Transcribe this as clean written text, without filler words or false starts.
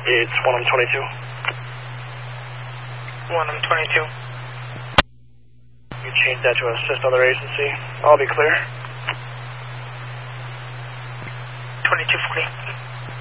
It's 1M22. 1M22. You change that to assist other agency. I'll be clear. 2240.